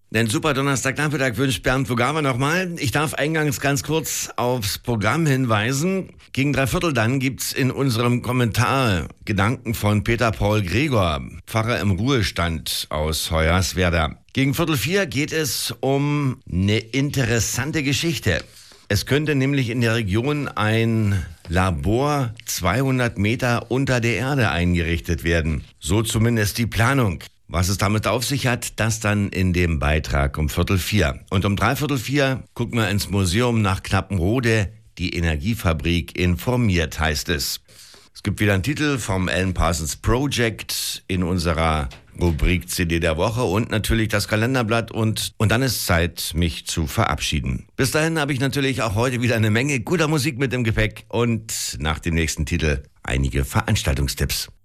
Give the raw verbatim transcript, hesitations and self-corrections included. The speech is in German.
Den super Donnerstagnachmittag wünscht Bernd Fugawa nochmal. Ich darf eingangs ganz kurz aufs Programm hinweisen. Gegen drei Viertel dann gibt's in unserem Kommentar Gedanken von Peter Paul Gregor, Pfarrer im Ruhestand aus Hoyerswerda. Gegen Viertel vier geht es um eine interessante Geschichte. Es könnte nämlich in der Region ein Labor zweihundert Meter unter der Erde eingerichtet werden. So zumindest die Planung. Was es damit auf sich hat, das dann in dem Beitrag um Viertel vier. Und um dreiviertel vier gucken wir ins Museum nach Knappenrode. Die Energiefabrik informiert, heißt es. Es gibt wieder einen Titel vom Alan Parsons Project in unserer Rubrik C D der Woche und natürlich das Kalenderblatt. Und, und dann ist Zeit, mich zu verabschieden. Bis dahin habe ich natürlich auch heute wieder eine Menge guter Musik mit im Gepäck und nach dem nächsten Titel einige Veranstaltungstipps.